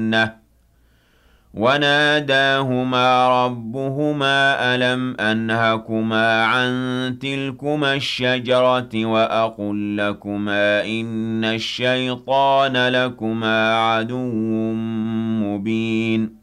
الْجَنَّةِ وَنَادَاهُمَا رَبُّهُمَا أَلَمْ أَنْهَكُمَا عَن تِلْكُمَا الشَّجَرَةِ وَأَقُل لَّكُمَا إِنَّ الشَّيْطَانَ لَكُمَا عَدُوٌّ مُّبِينٌ